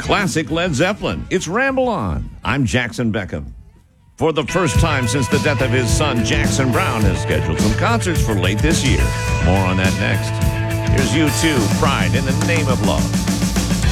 Classic Led Zeppelin. It's Ramble On. I'm Jackson Beckham. For the first time since the death of his son, Jackson Browne has scheduled some concerts for late this year. More on that next. Here's U2, Pride in the Name of Love.